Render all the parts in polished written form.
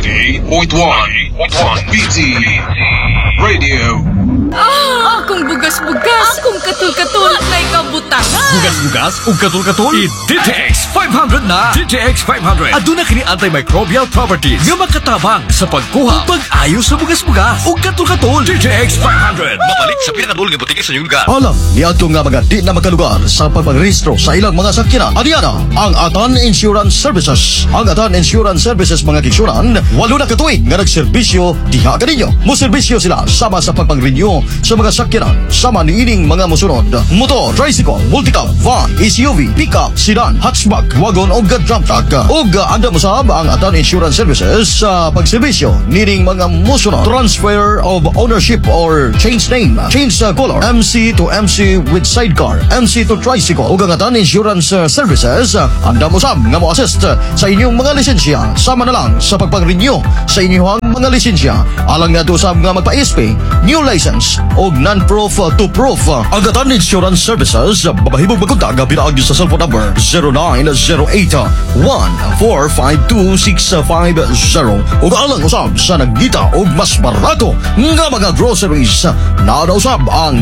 98.1 BT Radio. Akong bugas-bugas, akong katul-katul, may kabutangan. Bugas-bugas o katul-katul, i-DTX 500 na. DTX 500. Aduna kini antimicrobial properties nga makatabang sa pagkuha o pag-ayos sa bugas-bugas o katul-katul. DTX 500. Mabalik sa pinakadul nga butik sa inyong lugar. Alam, niadto nga mga di na makalugar sa pagpagrehistro sa ilang mga sakyanan. Adiana, ang Atan Insurance Services. Ang Atan Insurance Services mga kiksuran, 8 na katuig nga nagserbisyo diha kaninyo. Muserbisyo sila sama sa pagpag-renew sa mga sakyanan. Sama niining mga musunod: motor, tricycle, multicab, van, SUV, pickup, sedan, hatchback, wagon o dump truck. Og anda mo sab ang Atan Insurance Services sa pagserbisyo niining mga musunod: transfer of ownership or change name, change color, MC to MC with sidecar, MC to tricycle. Og ang Atan Insurance Services anda mo sab nga mo assist sa inyong mga lisensya. Sama na lang sa pagpag-renew sa inyong mga lisensya. Alang nga to sab nga magpa-SP, new license o non-proof to proof. Ang Atan Insurance Services, babahibog magkontak pinaag sa cellphone number 0908-1452-650. O kaalang usab sa nagdita o mas barato nga mga groceries na usab ang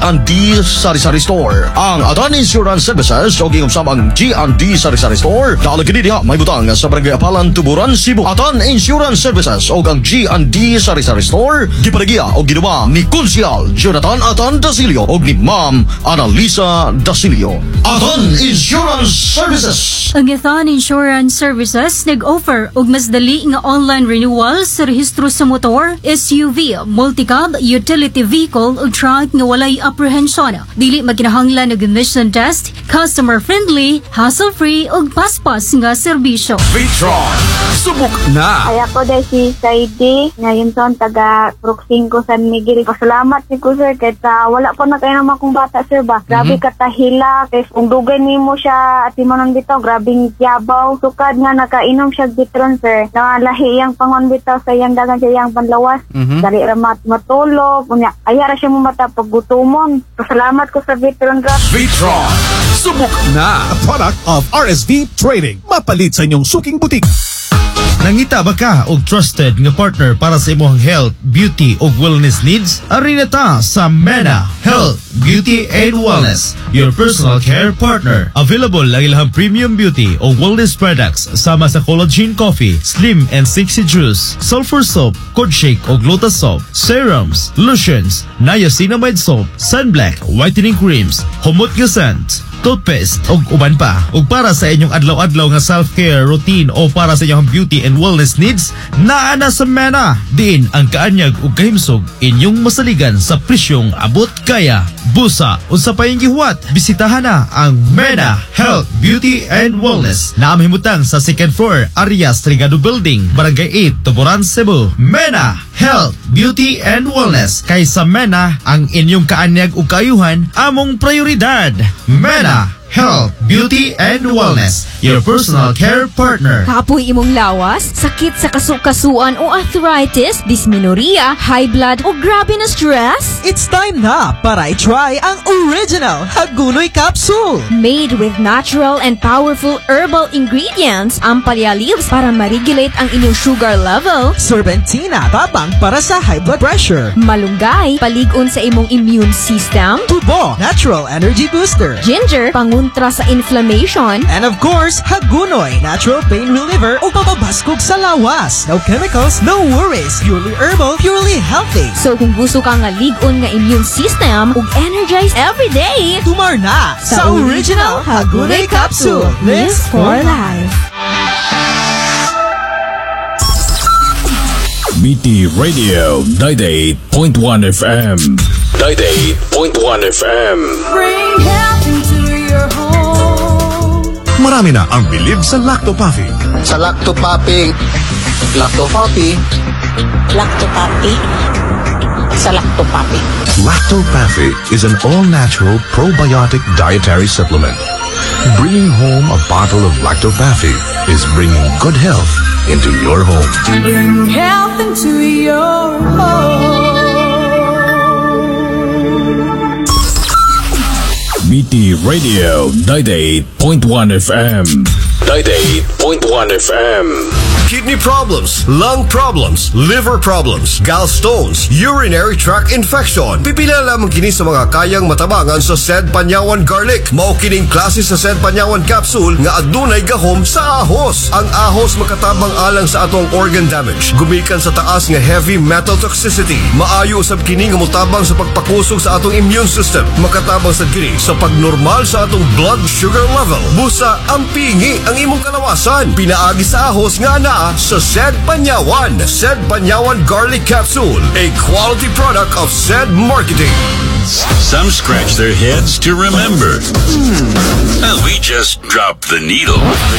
G&D Sari-Sari Store. Ang Atan Insurance Services o usab ang G&D Sari-Sari Store na alagin diha may butang sa Barangay Apalan, Tuburan, Cebu. Atan Insurance Services o ang G&D Sari-Sari Store giparagya o ginawa ni Konsyal Jonathan Atan Dasilio o ni Ma'am Annalisa Dasilio. Atan Insurance Services. Ang Atan Insurance Services nag-offer og mas dali nga online renewal sa rehistro sa motor, SUV, multicab, utility vehicle ug truck nga walay apprehension. Dili maginahanglan og emission test, customer friendly, hassle-free ug paspas nga serbisyo. Vitron, subok na. Ay ako dahil si Saidi, ngayon son taga Brook 5 San Miguel. Pasalamat si ko sir, kahit wala po na kayo naman kong bata sir ba. Grabe katahila, kahit kung dugay ni mo siya at imonon bitaw, grabing yabaw. Sukad nga nakainom siya Vitron sir. Nalahi iyang pangon bitaw sa iyang dagan sa iyang panlawas. Dali ramat matulog. Ayara siya mo mata paggutumon. Pasalamat ko sa Vitron Grab. Vitron, subok na. A product of RSV Trading. Mapalit sa inyong suking butik. Nangita ba ka og trusted nga partner para sa imong health, beauty ug wellness needs? Ari na ta sa MENA Health, Beauty and Wellness, your personal care partner. Available ang ilang premium beauty o wellness products sama sa collagen coffee, slim and sexy juice, sulfur soap, cod shake o lotus soap, serums, lotions, niacinamide soap, sunblock, whitening creams, humot scent, toothpaste ug uban pa. Ug para sa inyong adlaw-adlaw nga self-care routine o para sa inyong beauty and wellness needs, naa na sa MENA. Diin ang kaanyag ug kahimsog inyong masaligan sa presyong abot kaya. Busa unsa pa yung gihuwat, bisitahan na ang MENA Health, Beauty and Wellness na amhimutang sa second floor, Arias Trigado Building, Barangay 8, Tuburan, Cebu. MENA Health, Beauty and Wellness. Kay sa MENA, ang inyong kaanyag ug kaayuhan among prioridad. MENA Health, Beauty and Wellness, your personal care partner. Kapoy imong lawas, sakit sa kasukasuan o arthritis, dysmenorrhea, high blood o grabe na stress? It's time na para i-try ang original Hagunoy Capsule. Made with natural and powerful herbal ingredients, ang palya leaves para ma-regulate ang inyong sugar level. Serpentina, tabang para sa high blood pressure. Malunggay, paligon sa imong immune system. Tubo, natural energy booster. Ginger, panguntra sa inflammation. And of course, Hagunoy, natural pain reliever o papabaskog sa lawas. No chemicals, no worries. Purely herbal, purely healthy. So kung gusto ka nga ligon nga immune system ug energize every day, tumar na sa original Hagunoy Capsule. Live for life. BT Radio 98.1 FM. 98.1 FM. Bring health into your home. Marami na ang bilib sa Lactopapi. Sa Lactopapi, Lactopapi, Lactopapi, sa Lactopapi. Lactopapi is an all-natural probiotic dietary supplement. Bringing home a bottle of Lactopapi is bringing good health into your home. Bring health into your home. BT Radio 98.1 FM. 98.1 FM. kidney problems, lung problems, liver problems, gallstones, urinary tract infection. Pipila lamang kini sa mga kayang matabangan sa Sed Panyawan Garlic. Mao kining klase sa Sed Panyawan capsule nga adunay gahom sa ahos. Ang ahos makatabang alang sa atong organ damage. Gumikan sa taas nga heavy metal toxicity. Maayo usab kini nga motabang sa pagpakusog sa atong immune system. Makatabang sa kini sa pagnormal sa atong blood sugar level. Busa ang pingi ang imong kalawasan. Pinaagi sa ahos nga anaa sa Sed Panyawan. Sed Panyawan Garlic Capsule, a quality product of Sed Marketing. Some scratch their heads to remember. And we just drop the needle.